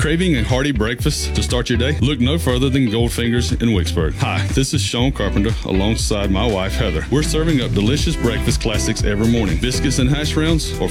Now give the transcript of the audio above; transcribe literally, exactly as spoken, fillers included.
Craving a hearty breakfast to start your day? Look no further than Goldfingers in Wicksburg. Hi, this is Sean Carpenter alongside my wife Heather. We're serving up delicious breakfast classics every morning. Biscuits and hash browns or